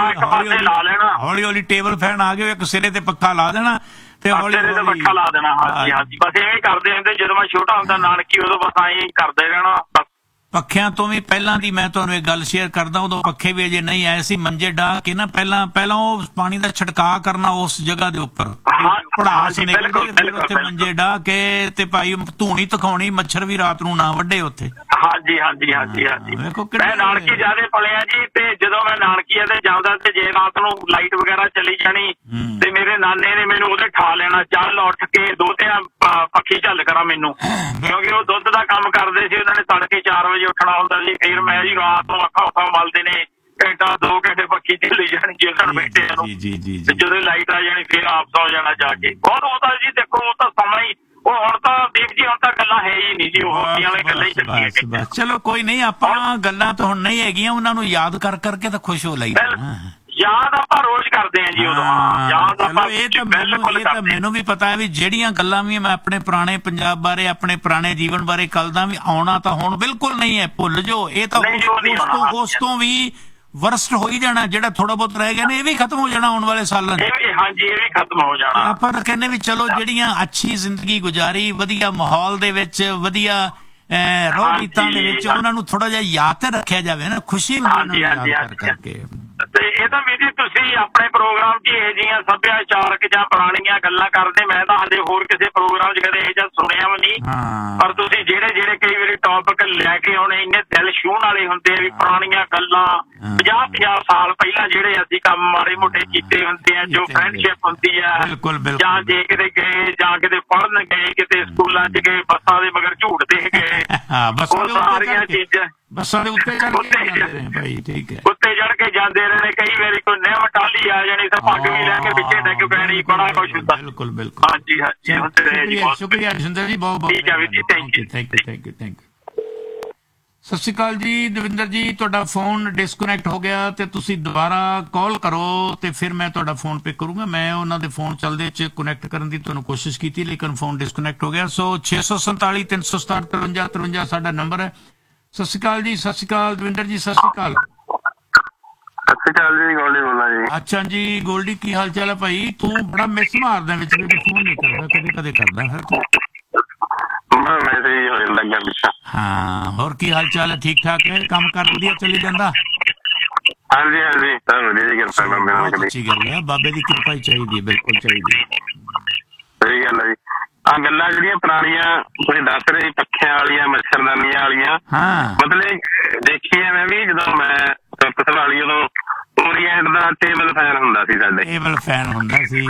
ਹੌਲੀ ਹੌਲੀ ਟੇਬਲ ਫੈਨ ਆ ਗਏ, ਇੱਕ ਸਿਰੇ ਤੇ ਪੱਖਾ ਲਾ ਦੇਣਾ ਤੇ ਹੌਲੀ ਹੌਲੀ ਪੱਖਾ ਲਾ ਦੇਣਾ। ਹਾਂਜੀ ਹਾਂਜੀ, ਬਸ ਐਵੇਂ ਕਰਦੇ ਹੁੰਦੇ। ਜਦੋਂ ਮੈਂ ਛੋਟਾ ਹੁੰਦਾ ਨਾਨਕੀ, ਉਦੋਂ ਬਸ ਐਂ ਕਰਦੇ ਰਹਿਣਾ। ਪੱਖਿਆਂ ਤੋਂ ਵੀ ਪਹਿਲਾਂ ਦੀ ਮੈਂ ਤੁਹਾਨੂੰ ਇੱਕ ਗੱਲ ਸ਼ੇਅਰ ਕਰਦਾ, ਉਦੋਂ ਪੱਖੇ ਵੀ ਅਜੇ ਨਹੀਂ ਆਏ ਸੀ। ਮੰਜੇ ਡਾਹ ਕੇ ਨਾ ਪਹਿਲਾਂ ਉਹ ਪਾਣੀ ਦਾ ਛਿੜਕਾਅ ਕਰਨਾ ਉਸ ਜਗ੍ਹਾ ਦੇ ਉੱਪਰ, ਭੜਾਸ ਨਿਕਲਦੀ, ਫਿਰ ਉੱਥੇ ਮੰਜੇ ਡਾਹ ਕੇ ਤੇ ਭਾਈ ਧੂਣੀ ਤਖਾਉਣੀ, ਮੱਛਰ ਵੀ ਰਾਤ ਨੂੰ ਨਾ ਵੱਢੇ ਉੱਥੇ। ਹਾਂਜੀ ਹਾਂਜੀ ਹਾਂਜੀ ਹਾਂਜੀ, ਮੈਂ ਨਾਨਕੀ ਜਿਆਦੇ ਪਲਿਆ ਜੀ। ਤੇ ਜਦੋਂ ਮੈਂ ਨਾਨਕੀ ਤੇ ਜਾਂਦਾ ਤੇ ਜੇ ਰਾਤ ਨੂੰ ਲਾਈਟ ਵਗੈਰਾ ਚਲੀ ਜਾਣੀ ਤੇ ਮੇਰੇ ਨਾਨੇ ਨੇ ਮੈਨੂੰ ਉਹਦੇ ਠਾ ਲੈਣਾ, ਚੱਲ ਉੱਠ ਕੇ ਦੋ ਤੇ ਪੱਖੀ ਝੱਲ ਕਰਾਂ ਮੈਨੂੰ, ਕਿਉਂਕਿ ਉਹ ਦੁੱਧ ਦਾ ਕੰਮ ਕਰਦੇ ਸੀ। ਉਹਨਾਂ ਨੇ ਤੜਕੇ 4 ਵਜੇ ਉੱਠਣਾ ਹੁੰਦਾ ਸੀ। ਫਿਰ ਮੈਂ ਜੀ ਰਾਤ ਨੂੰ ਅੱਖਾਂ ਮਲਦੇ ਨੇ, ਘੰਟਾ 2 ਘੰਟੇ ਪੱਖੀ ਝੱਲੀ ਜਾਣੀ ਜੀ ਉਹਨਾਂ ਬੈਠੇ ਨੂੰ। ਜਦੋਂ ਲਾਈਟ ਆ ਜਾਣੀ ਫਿਰ ਆਪ ਸੌ ਜਾਣਾ ਜਾ ਕੇ। ਬਹੁਤ ਉਹਦਾ ਜੀ ਦੇਖੋ, ਉਹ ਤਾਂ ਸਮਾਂ ਹੀ ਉਹ ਹੁਣ ਤਾਂ ਦੇਖ ਜੀ, ਹੁਣ ਤਾਂ ਗੱਲਾਂ ਹੈ ਹੀ ਨਹੀਂ ਜੀ, ਉਹ ਗੱਲਾਂ ਹੀ ਚੱਲੀਆਂ। ਚਲੋ ਕੋਈ ਨਹੀਂ, ਆਪਾਂ ਗੱਲਾਂ ਤਾਂ ਹੁਣ ਨਹੀਂ ਹੈਗੀਆਂ, ਉਹਨਾਂ ਨੂੰ ਯਾਦ ਕਰ ਕਰਕੇ ਤਾਂ ਖੁਸ਼ ਹੋ ਲਈ। ਯਾਦ ਆਪਾਂ ਰੋਜ਼ ਕਰਦੇ ਹਾਂ ਜੀ ਉਦੋਂ। ਇਹ ਤਾਂ ਮੈਨੂੰ ਵੀ ਪਤਾ ਹੈ ਵੀ ਜਿਹੜੀਆਂ ਗੱਲਾਂ ਵੀ ਮੈਂ ਆਪਣੇ ਪੁਰਾਣੇ ਪੰਜਾਬ ਬਾਰੇ, ਆਪਣੇ ਪੁਰਾਣੇ ਜੀਵਨ ਬਾਰੇ ਕਰਦਾ ਵੀ, ਆਉਣਾ ਤਾਂ ਹੁਣ ਬਿਲਕੁਲ ਨਹੀਂ ਹੈ, ਭੁੱਲ ਜਾਓ। ਇਹ ਤਾਂ ਉਸ ਤੋਂ ਵੀ ਵਰਸਟ ਹੋ ਹੀ ਜਾਣਾ। ਜਿਹੜਾ ਥੋੜਾ ਬਹੁਤ ਰਹਿ ਗਿਆ ਨੇ ਇਹ ਵੀ ਖਤਮ ਹੋ ਜਾਣਾ ਆਉਣ ਵਾਲੇ ਸਾਲਾਂ 'ਚ। ਹਾਂਜੀ, ਇਹ ਵੀ ਖਤਮ ਹੋ ਜਾਣਾ। ਆਪਾਂ ਤਾਂ ਕਹਿੰਦੇ ਵੀ ਚਲੋ ਜਿਹੜੀਆਂ ਅੱਛੀ ਜ਼ਿੰਦਗੀ ਗੁਜ਼ਾਰੀ, ਵਧੀਆ ਮਾਹੌਲ ਦੇ ਵਿੱਚ, ਵਧੀਆ ਰੋਹ ਰੀਤਾਂ ਦੇ ਵਿੱਚ, ਉਹਨਾਂ ਨੂੰ ਥੋੜਾ ਜਿਹਾ ਯਾਦ ਤੇ ਰੱਖਿਆ ਜਾਵੇ ਨਾ, ਖੁਸ਼ੀ ਹੁੰਦੀ ਹੈ ਯਾਦ ਕਰਕੇ। ਤੇ ਇਹ ਤਾਂ ਵੀ ਜੀ ਤੁਸੀਂ ਆਪਣੇ ਪ੍ਰੋਗਰਾਮ 'ਚ ਇਹ ਜਿਹੀਆਂ ਸੱਭਿਆਚਾਰਕ ਜਾਂ ਪੁਰਾਣੀਆਂ ਗੱਲਾਂ ਕਰਦੇ, ਮੈਂ ਤਾਂ ਹਜੇ ਹੋਰ ਕਿਸੇ ਪ੍ਰੋਗਰਾਮ 'ਚ ਕਦੇ ਇਹ ਜਿਹਾ ਸੁਣਿਆ ਵੀ ਨਹੀਂ। ਪਰ ਤੁਸੀਂ ਜਿਹੜੇ ਕਈ ਵਾਰੀ ਟੌਪਿਕ ਲੈ ਕੇ ਆਉਣੇ ਇੰਨੇ ਦਿਲ ਛੂਹਣ ਵਾਲੇ ਹੁੰਦੇ ਆ ਵੀ ਪੁਰਾਣੀਆਂ ਗੱਲਾਂ 50 ਸਾਲ ਪਹਿਲਾਂ ਜਿਹੜੇ ਅਸੀਂ ਕੰਮ ਮਾੜੇ ਮੋਟੇ ਕੀਤੇ ਹੁੰਦੇ ਆ, ਜੋ ਫਰੈਂਡਸ਼ਿਪ ਹੁੰਦੀ ਆ, ਜਾਂ ਜੇ ਕਿਤੇ ਗਏ ਜਾਂ ਕਿਤੇ ਪੜ੍ਹਨ ਗਏ, ਕਿਤੇ ਸਕੂਲਾਂ 'ਚ ਗਏ, ਬੱਸਾਂ ਦੇ ਮਗਰ ਝੂਟਦੇ ਗਏ, ਉਹ ਸਾਰੀਆਂ ਚੀਜ਼ਾਂ ਬੱਸਾਂ ਦੇ ਉੱਤੇ ਚੜ ਕੇ ਜਾਂਦੇ ਰਹੇ। ਕਈ ਵਾਰੀ ਕੋਈ ਨਿਯਮ ਟਾਲੀ ਆ ਜਾਣੀ ਤਾਂ ਪੱਗ ਵੀ ਲੈ ਕੇ ਪਿੱਛੇ ਡਿੱਗ ਪੈਣੀ, ਬੜਾ ਕੁਛ ਹੁੰਦਾ। ਬਿਲਕੁਲ ਬਿਲਕੁਲ। ਹਾਂਜੀ ਹਾਂਜੀ, ਸ਼ੁਕਰੀਆ ਸੁੰਦਰ ਜੀ, ਬਹੁਤ ਬਹੁਤ ਠੀਕ ਹੈ ਜੀ, ਥੈਂਕ ਯੂ। ਸਤਿ ਸ਼੍ਰੀ ਅਕਾਲ ਜੀ ਦਵਿੰਦਰ ਜੀ, ਤੁਹਾਡਾ ਫੋਨ ਡਿਸਕਨੈਕਟ ਹੋ ਗਿਆ ਤੇ ਤੁਸੀਂ ਦੁਬਾਰਾ ਕਾਲ ਕਰੋ ਤੇ ਫਿਰ ਮੈਂ ਤੁਹਾਡਾ ਫੋਨ ਪਿਕ ਕਰੂੰਗਾ। ਮੈਂ ਉਹਨਾਂ ਦੇ ਫੋਨ ਚੱਲਦੇ 'ਚ ਕਨੈਕਟ ਕਰਨ ਦੀ ਤੁਹਾਨੂੰ ਕੋਸ਼ਿਸ਼ ਕੀਤੀ, ਲੇਕਿਨ ਫੋਨ ਡਿਸਕਨੈਕਟ ਹੋ ਗਿਆ। ਸੋ 647 367 53 53 ਸਾਡਾ ਨੰਬਰ ਹੈ। ਸਤਿ ਸ਼੍ਰੀ ਅਕਾਲ ਜੀ। ਸਤਿ ਸ਼੍ਰੀ ਅਕਾਲ ਦਵਿੰਦਰ ਜੀ, ਸਤਿ ਸ਼੍ਰੀ ਅਕਾਲ। ਸਤਿ ਸ਼੍ਰੀ ਅਕਾਲ ਜੀ, ਗੋਲਡੀ ਬੋਲਦਾ ਜੀ। ਅੱਛਾ ਜੀ ਗੋਲਡੀ, ਕੀ ਹਾਲ ਚਾਲ ਹੈ ਭਾਈ? ਤੂੰ ਬੜਾ ਮਿਸ ਮਾਰਦਾ ਵਿੱਚ, ਫੋਨ ਨਹੀਂ ਕਰਦਾ, ਕਦੇ ਕਦੇ ਕਰਦਾ ਫਿਰ ਤੂੰ। ਹਾਂ, ਹੋਰ ਕੀ ਹਾਲ ਚਾਲ ਹੈ? ਠੀਕ ਠਾਕ ਹੈ? ਕੰਮ ਕਾਰ ਵਧੀਆ ਚੱਲੀ ਜਾਂਦਾ? ਹਾਂਜੀ ਹਾਂਜੀ, ਸਭ ਵਧੀਆ ਜੀ, ਕਿਰਪਾ ਬਾਬੇ ਦੀ। ਅੱਛੀ ਗੱਲ ਹੈ, ਬਾਬੇ ਦੀ ਕਿਰਪਾ ਹੀ ਚਾਹੀਦੀ ਹੈ, ਬਿਲਕੁਲ ਚਾਹੀਦੀ ਹੈ। ਸਹੀ ਗੱਲ ਹੈ ਜੀ। ਆਹ ਗੱਲਾਂ ਜਿਹੜੀਆਂ ਪੁਰਾਣੀਆਂ ਤੁਸੀਂ ਦੱਸ ਰਹੇ ਪੱਖਿਆਂ ਵਾਲੀਆਂ, ਮੱਛਰਦਾਨੀਆਂ ਵਾਲੀਆਂ, ਮਤਲਬ ਦੇਖੀ ਮੈਂ ਵੀ ਜਦੋਂ ਮੈਂ ਸਵਾਲੀ, ਉਦੋਂ ਓਰੀਐਂਟ ਦਾ ਟੇਬਲ ਫੈਨ ਹੁੰਦਾ ਸੀ ਸਾਡੇ। ਟੇਬਲ ਫੈਨ ਹੁੰਦਾ ਸੀ,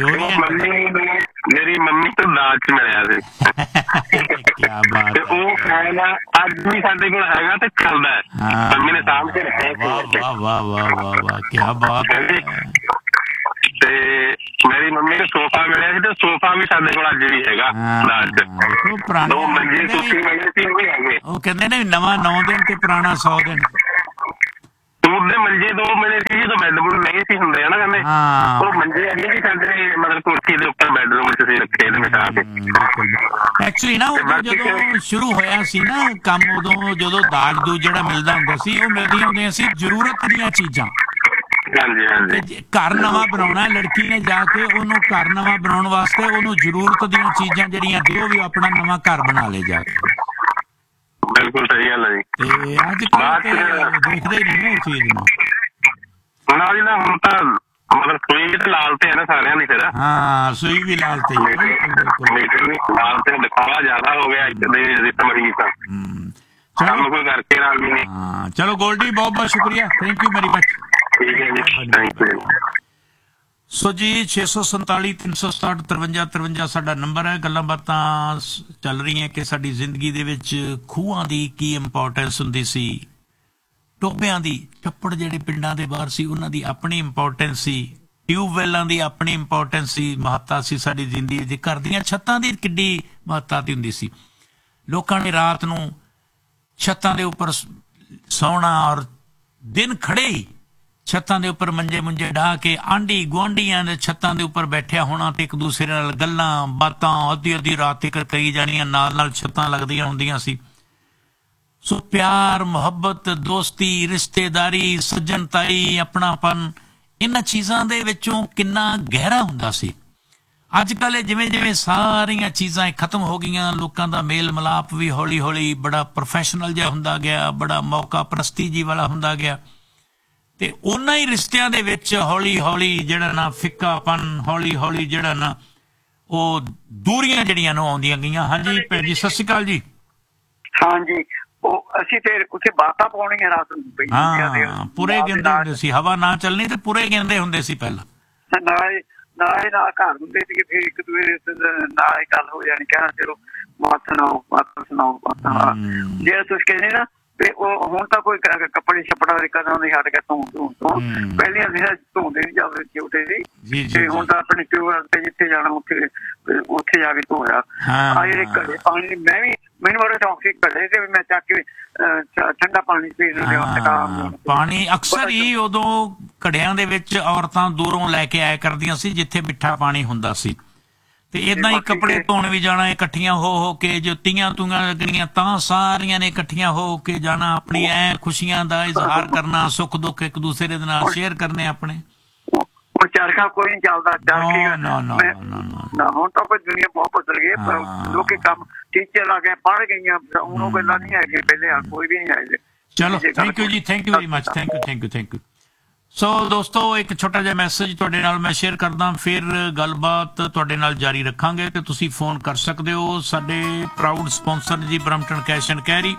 ਮੇਰੀ ਮੰਮੀ ਤੋਂ ਦਾਜ 'ਚ ਮਿਲਿਆ ਸੀ। ਕਿਆ ਬਾਤ। ਤੇ ਉਹ ਫੈਨ ਅੱਜ ਵੀ ਸਾਡੇ ਕੋਲ ਹੈਗਾ ਤੇ ਚੱਲਦਾ, ਮੰਮੀ ਨੇ ਸਾਂਭ ਕੇ ਰੱਖਿਆ। ਵਾਹ ਵਾਹ ਵਾਹ ਵਾਹ ਵਾਹ, ਕਿਆ ਬਾਤ ਹੈ। ਤੇ ਮੇਰੀ ਮੰਮੀ ਨੂੰ ਸੋਫਾ ਮਿਲਿਆ ਸੀ ਤੇ ਸੋਫਾ ਵੀ ਸਾਡੇ ਕੋਲ ਅੱਜ ਵੀ ਹੈਗਾ ਦਾਜ 'ਚ। ਦੋ ਮੰਜੇ ਕੁਰਸੀ ਮਿਲੇ ਸੀ, ਉਹ ਵੀ ਹੈਗੇ। ਉਹ ਕਹਿੰਦੇ ਨੇ ਨਵਾਂ 9 ਦਿਨ ਤੇ ਪੁਰਾਣਾ 100 ਦਿਨ। ਸੂਟ ਦੇ ਮੰਜੇ 2 ਮਿਲੇ ਸੀ ਜਦੋਂ ਬੈੱਡਰੂਮ ਨਹੀਂ ਸੀ ਹੁੰਦੇ ਨਾ, ਕਹਿੰਦੇ ਉਹ ਮੰਜੇ ਅੱਗੇ ਵੀ ਸਾਡੇ ਮਤਲਬ ਕੁਰਸੀ ਦੇ ਉੱਪਰ ਬੈੱਡਰੂਮ 'ਚ ਅਸੀਂ ਰੱਖੇ ਨੇ ਬਿਠਾ ਕੇ। ਐਕਚੁਅਲੀ ਨਾ ਉਦੋਂ ਜਦੋਂ ਸ਼ੁਰੂ ਹੋਇਆ ਸੀ ਨਾ ਕੰਮ, ਉਦੋਂ ਜਦੋਂ ਦਾਜ ਦੂਜ ਜਿਹੜਾ ਮਿਲਦਾ ਹੁੰਦਾ ਸੀ, ਉਹ ਮਿਲਦੀਆਂ ਹੁੰਦੀਆਂ ਸੀ ਜ਼ਰੂਰਤ ਦੀਆਂ ਚੀਜ਼ਾਂ। ਹਾਂਜੀ ਹਾਂਜੀ। ਘਰ ਨਵਾਂ ਬਣਾਉਣਾ, ਲੜਕੀ ਨੇ ਜਾ ਕੇ ਉਹਨੂੰ ਘਰ ਨਵਾਂ ਬਣਾਉਣ ਵਾਸਤੇ ਉਹਨੂੰ ਜ਼ਰੂਰਤ ਦੀਆਂ ਚੀਜ਼ਾਂ ਜਿਹੜੀਆਂ ਦਿਓ, ਵੀ ਆਪਣਾ ਨਵਾਂ ਘਰ ਬਣਾ ਲੇ ਜਾ ਕੇ। ਬਿਲਕੁਲ ਸਹੀ ਗੱਲ ਹੈ ਜੀ। ਤੇ ਅੱਜ ਕੱਲ੍ਹ ਦੇਖਦੇ ਹੀ ਨਹੀਂ ਇਸ ਚੀਜ਼ ਨੂੰ। ਹੁਣ ਤਾਂ ਮਤਲਬ ਸੂਈ ਵੀ ਤਾਂ ਲਾਲ ਤੇ ਹੈ ਨਾ ਸਾਰਿਆਂ ਦੀ ਫਿਰ। ਹਾਂ, ਸੂਈ ਵੀ ਲਾਲ ਤੇ ਲਾਲ ਤੇ ਦਿਖਾਵਾ ਜ਼ਿਆਦਾ ਹੋ ਗਿਆ ਅੱਜ ਦੇ ਮਰੀਜ਼ ਦਾ। ਕੰਮ ਕੋਈ ਕਰਕੇ ਨਾਲ ਵੀ ਨਹੀਂ। ਹਾਂ ਚਲੋ ਗੋਲਡੀ, ਬਹੁਤ ਬਹੁਤ ਸ਼ੁਕਰੀਆ, ਥੈਂਕ ਯੂ ਵੈਰੀ ਮਚ। ਠੀਕ ਹੈ ਜੀ, ਥੈਂਕ ਯੂ। ਸੋ ਜੀ 647 367 53 53 ਸਾਡਾ ਨੰਬਰ ਹੈ। ਗੱਲਾਂ ਬਾਤਾਂ ਚੱਲ ਰਹੀਆਂ ਕਿ ਸਾਡੀ ਜ਼ਿੰਦਗੀ ਦੇ ਵਿੱਚ ਖੂਹਾਂ ਦੀ ਕੀ ਇੰਪੋਰਟੈਂਸ ਹੁੰਦੀ ਸੀ, ਟੋਬਿਆਂ ਦੀ, ਛੱਪੜ ਜਿਹੜੇ ਪਿੰਡਾਂ ਦੇ ਬਾਹਰ ਸੀ ਉਹਨਾਂ ਦੀ ਆਪਣੀ ਇੰਪੋਰਟੈਂਸ ਸੀ, ਟਿਊਬਵੈਲਾਂ ਦੀ ਆਪਣੀ ਇੰਪੋਰਟੈਂਸ ਸੀ, ਮਹੱਤਤਾ ਸੀ ਸਾਡੀ ਜ਼ਿੰਦਗੀ ਦੀ। ਘਰ ਦੀਆਂ ਛੱਤਾਂ ਦੀ ਕਿੱਡੀ ਮਹੱਤਤਾ ਦੀ ਹੁੰਦੀ ਸੀ। ਲੋਕਾਂ ਨੇ ਰਾਤ ਨੂੰ ਛੱਤਾਂ ਦੇ ਉੱਪਰ ਸੌਣਾ ਔਰ दिन खड़े ही छत्तां दे उपर मंजे मुंजे ढा के आंढी गुआंढियां दे छत्तां दे उपर बैठिया होना ते एक दूसरे नाल गल्लां बातां अद्धी अद्धी रात तक करी जानियां, नाल नाल छत्तां लगदियां हुंदियां सी। सो प्यार मुहब्बत दोस्ती रिश्तेदारी सज्जनताई अपनापन इन्हां चीज़ां दे विचों किन्ना गहरा हुंदा सी। अज कल जिवें जिवें सारियां चीज़ां खत्म हो गईयां, लोकां दा मेल मिलाप भी हौली हौली बड़ा प्रोफैशनल जिहा हुंदा गया, बड़ा मौका परस्ती जी वाला हुंदा गया ते उन्हां ही रिश्तियां दे विच हौली हौली जिहड़ा ना फिक्कापन हौली हौली जिहड़ा ना ਉਹ ਦੂਰੀਆਂ ਜਿਹੜੀਆਂ ਨੂੰ ਆਉਂਦੀਆਂ ਗਈਆਂ। ਹਾਂਜੀ ਭੈਣ ਜੀ ਸਤਿ ਸ਼੍ਰੀ ਅਕਾਲ ਜੀ। ਹਾਂਜੀ ਉਹ ਅਸੀਂ ਤੇ ਉੱਥੇ ਬਾਤਾਂ ਪਾਉਣੀਆਂ ਰਾਤ ਨੂੰ। ਹਾਂ ਪੂਰੇ ਗਿੰਦੇ ਹੁੰਦੇ ਸੀ, ਹਵਾ ਨਾ ਚੱਲਣੀ ਤੇ ਪੂਰੇ ਗਿੰਦੇ ਹੁੰਦੇ ਸੀ ਪਹਿਲਾਂ। ਨਾਲ ਘਰ ਹੁੰਦੇ ਸੀ, ਫਿਰ ਇੱਕ ਦੂਜੇ ਨਾਲ ਹੀ ਗੱਲ ਹੋ ਜਾਣੀ, ਕਹਿਣਾ ਚਲੋ ਬਾਤ ਸੁਣਾਓ ਬਾਤਾਂ। ਜੇ ਤੁਸੀਂ ਕਹਿੰਦੇ ਨਾ ਤੇ ਉਹ ਹੁਣ ਤਾਂ ਕੋਈ ਕੱਪੜੇ ਛੱਪੜਾ ਕਦਾਂ ਨਹੀਂ ਹਟ ਗਿਆ ਧੋਣ ਪਹਿਲੀਆਂ ਧੋਂਦੇ ਨਹੀਂ ਜਾਂਦੇ ਛੋਟੇ ਸੀ ਤੇ ਹੁਣ ਤਾਂ ਆਪਣੇ ਟਿਊਬਵੈੱਲ ਤੇ ਜਿੱਥੇ ਜਾਣਾ ਉੱਥੇ ਜਾ ਕੇ ਧੋਇਆ। ਆ ਜਿਹੜੇ ਘੜੇ ਪਾਣੀ ਮੈਨੂੰ ਬੜਾ ਸ਼ੌਕ ਸੀ ਘੜੇ ਤੇ ਮੈਂ ਚੱਕ ਕੇ ਠੰਡਾ ਪਾਣੀ ਪੀ ਲਿਆ। ਪਾਣੀ ਅਕਸਰ ਹੀ ਉਦੋਂ ਘੜਿਆਂ ਦੇ ਵਿੱਚ ਔਰਤਾਂ ਦੂਰੋਂ ਲੈ ਕੇ ਆਇਆ ਕਰਦੀਆਂ ਸੀ ਜਿੱਥੇ ਮਿੱਠਾ ਪਾਣੀ ਹੁੰਦਾ ਸੀ ਤੇ ਏਦਾਂ ਹੀ ਕੱਪੜੇ ਧੋਣ ਵੀ ਜਾਣਾ ਇਕੱਠੀਆਂ ਹੋ ਕੇ, ਜੋ ਤੀਆਂ ਤੂਆਂ ਲੱਗਣੀਆਂ ਤਾਂ ਸਾਰੀਆਂ ਨੇ ਇਕੱਠੀਆਂ ਹੋ ਕੇ ਜਾਣਾ, ਆਪਣੀ ਐ ਖੁਸ਼ੀਆਂ ਦਾ ਇਜ਼ਹਾਰ ਕਰਨਾ, ਸੁੱਖ ਦੁੱਖ ਇੱਕ ਦੂਸਰੇ ਦੇ ਨਾਲ ਸ਼ੇਅਰ ਕਰਨੇ ਆਪਣੇ। ਚਰਖਾ ਕੋਈ ਨਹੀਂ ਚੱਲਦਾ, ਨਾ ਹੁਣ ਤਾਂ ਕੋਈ ਦੁਨੀਆ ਬਹੁਤ ਬਦਲ ਗਈ, ਲੋਕੀ ਕੰਮ ਟੀਚਰ ਲਾ ਕੇ ਪੜ੍ਹ ਗਈਆਂ, ਹੁਣ ਉਹ ਗੱਲਾਂ ਨਹੀਂ ਹੈਗੀਆਂ ਪਹਿਲੇ, ਕੋਈ ਵੀ ਨਹੀਂ ਆਏ। ਚਲੋ ਥੈਂਕ ਯੂ ਜੀ, thank you very much, thank you. ਸੋ ਦੋਸਤੋ ਇੱਕ ਛੋਟਾ ਜਿਹਾ ਮੈਸੇਜ ਤੁਹਾਡੇ ਨਾਲ ਮੈਂ ਸ਼ੇਅਰ ਕਰਦਾ, ਫਿਰ ਗੱਲਬਾਤ ਤੁਹਾਡੇ ਨਾਲ ਜਾਰੀ ਰੱਖਾਂਗੇ ਤੇ ਤੁਸੀਂ ਫੋਨ ਕਰ ਸਕਦੇ ਹੋ। ਸਾਡੇ ਪ੍ਰਾਊਡ ਸਪਾਂਸਰ ਜੀ Brampton cash and carry,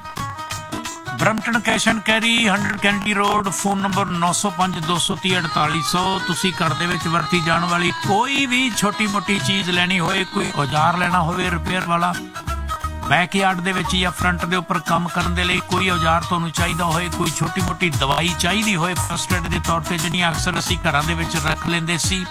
Brampton cash and carry 100 candy road, phone number 905 230 4800। ਤੁਸੀਂ ਘਰ ਦੇ ਵਿੱਚ ਵਰਤੀ ਜਾਣ ਵਾਲੀ ਕੋਈ ਵੀ ਛੋਟੀ ਮੋਟੀ ਚੀਜ਼ ਲੈਣੀ ਹੋਏ, ਕੋਈ ਔਜ਼ਾਰ ਲੈਣਾ ਹੋਵੇ ਰਿਪੇਅਰ ਵਾਲਾ, ਬੈਕਯਾਰਡ ਦੇ ਵਿੱਚ ਜਾਂ ਫਰੰਟ ਦੇ ਉੱਪਰ ਕੰਮ ਕਰਨ ਦੇ ਲਈ ਕੋਈ ਔਜ਼ਾਰ ਤੁਹਾਨੂੰ ਚਾਹੀਦਾ ਹੋਏ, ਕੋਈ ਛੋਟੀ ਮੋਟੀ ਦਵਾਈ ਚਾਹੀਦੀ ਹੋਏ ਫਸਟ ਏਡ ਦੇ ਤੌਰ ਤੇ ਜਿਹੜੀਆਂ ਅਕਸਰ ਅਸੀਂ ਘਰਾਂ ਦੇ ਵਿੱਚ ਰੱਖ ਲੈਂਦੇ ਸੀ,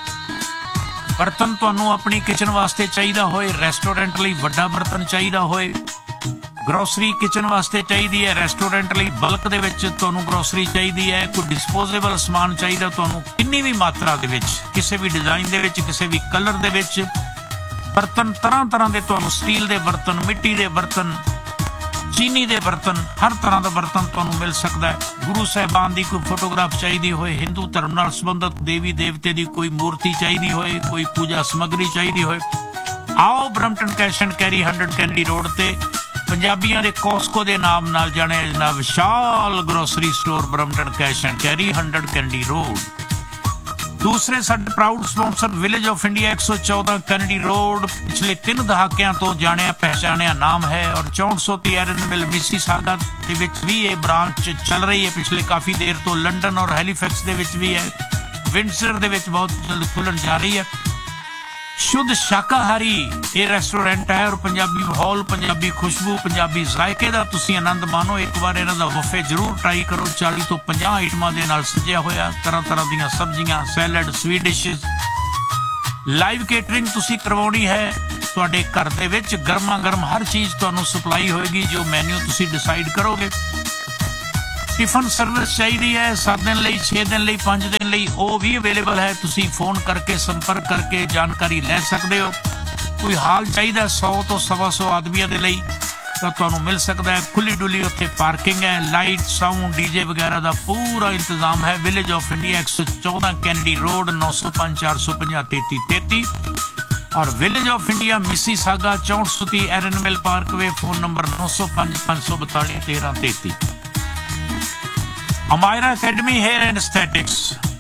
ਬਰਤਨ ਤੁਹਾਨੂੰ ਆਪਣੀ ਕਿਚਨ ਵਾਸਤੇ ਚਾਹੀਦਾ ਹੋਏ, ਰੈਸਟੋਰੈਂਟ ਲਈ ਵੱਡਾ ਬਰਤਨ ਚਾਹੀਦਾ ਹੋਏ, ਗਰੋਸਰੀ ਕਿਚਨ ਵਾਸਤੇ ਚਾਹੀਦੀ ਹੈ, ਰੈਸਟੋਰੈਂਟ ਲਈ ਬਲਕ ਦੇ ਵਿੱਚ ਤੁਹਾਨੂੰ ਗਰੋਸਰੀ ਚਾਹੀਦੀ ਹੈ, ਕੋਈ ਡਿਸਪੋਜ਼ੇਬਲ ਸਮਾਨ ਚਾਹੀਦਾ ਤੁਹਾਨੂੰ ਕਿੰਨੀ ਵੀ ਮਾਤਰਾ ਦੇ ਵਿੱਚ, ਕਿਸੇ ਵੀ ਡਿਜ਼ਾਈਨ ਦੇ ਵਿੱਚ, ਕਿਸੇ ਵੀ ਕਲਰ ਦੇ ਵਿੱਚ, ਬਰਤਨ ਤਰ੍ਹਾਂ ਤਰ੍ਹਾਂ ਦੇ ਤੁਹਾਨੂੰ, ਸਟੀਲ ਦੇ ਬਰਤਨ, ਮਿੱਟੀ ਦੇ ਬਰਤਨ, ਚੀਨੀ ਦੇ ਬਰਤਨ, ਹਰ ਤਰ੍ਹਾਂ ਦਾ ਬਰਤਨ ਤੁਹਾਨੂੰ ਮਿਲ ਸਕਦਾ ਹੈ। ਗੁਰੂ ਸਾਹਿਬਾਨ ਦੀ ਕੋਈ ਫੋਟੋਗ੍ਰਾਫ ਚਾਹੀਦੀ ਹੋਏ, ਹਿੰਦੂ ਧਰਮ ਨਾਲ ਸੰਬੰਧਿਤ ਦੇਵੀ ਦੇਵਤੇ ਦੀ ਕੋਈ ਮੂਰਤੀ ਚਾਹੀਦੀ ਹੋਏ, ਕੋਈ ਪੂਜਾ ਸਮੱਗਰੀ ਚਾਹੀਦੀ ਹੋਏ, ਆਓ Brampton cash and carry 100 candy road ਤੇ ਪੰਜਾਬੀਆਂ ਦੇ ਕੋਸਕੋ ਦੇ ਨਾਮ ਨਾਲ ਜਾਣਿਆ ਜਾਂਦਾ ਵਿਸ਼ਾਲ grocery store Brampton cash and carry 100 candy road. दूसरे साडे proud sponsor village of India 114 Kennedy road, पिछले 3 दहाकियां तो जानिया पहचानिया नाम है और 430 एरनविल मिसीसागा दे विच भी ये ब्रांच चल रही है पिछले काफ़ी देर तो। लंडन और हैलीफैक्स दे विच भी है, विंडसर दे विच बहुत जल्द खुलन जा रही है। शुद्ध शाकाहारी ये रेस्टोरेंट है और पंजाबी माहौल, पंजाबी खुशबू, पंजाबी जायके का तुसीं आनंद मानो। एक बार इन्हां दा बफे जरूर ट्राई करो। 40 तो 50 आइटमां दे नाल सजिया होया, तरह तरह दीयां सब्जियां, salad, sweet dishes. Live catering तुसीं करवाउणी है, तुहाडे घर दे विच गर्मा गर्म हर चीज़ तुहानूं सप्लाई होएगी, जो मैन्यू तुसीं डिसाइड करोगे। टिफन सर्विस चाहिए है 7 दिन ਲਈ, 6 दिन ਲਈ, 5 दिन ਲਈ, ਉਹ ਵੀ ਅਵੇਲੇਬਲ ਹੈ। ਤੁਸੀਂ ਫੋਨ ਕਰਕੇ ਸੰਪਰਕ ਕਰਕੇ ਜਾਣਕਾਰੀ ਲੈ ਸਕਦੇ ਹੋ। ਕੋਈ ਹਾਲ ਚਾਹੀਦਾ 100 ਤੋਂ 125 ਆਦਮੀਆਂ ਦੇ ਲਈ ਤਾਂ ਤੁਹਾਨੂੰ ਮਿਲ ਸਕਦਾ ਹੈ। ਖੁੱਲੀ ਡੁੱਲੀ ਉੱਥੇ ਪਾਰਕਿੰਗ ਹੈ, ਲਾਈਟ, ਸਾਊਂਡ, ਡੀਜੇ ਵਗੈਰਾ ਦਾ ਪੂਰਾ ਇੰਤਜ਼ਾਮ ਹੈ। Village of India 114 Kennedy road 905 450 3333 और village of India Mississauga 430 एरनविल Parkway, phone number 905 542 1333। Amayra academy hair and aesthetics